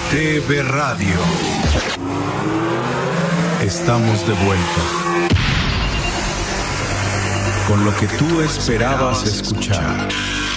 TV Radio. Estamos de vuelta. Con lo que tú esperabas escuchar.